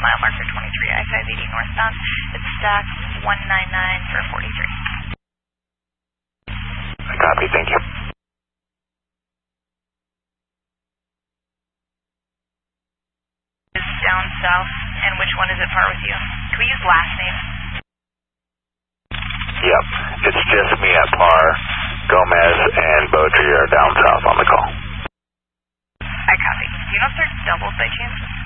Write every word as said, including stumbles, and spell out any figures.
mile marker twenty-three, I five eighty northbound. It's stack one nine nine for forty-three. Copy, thank you. Is down south, and which one is it par with you? Can we use last name? Yep, it's just me at par. Gomez and Beaudry are down south on the call. I copy. Do you know if they're doubled by chance?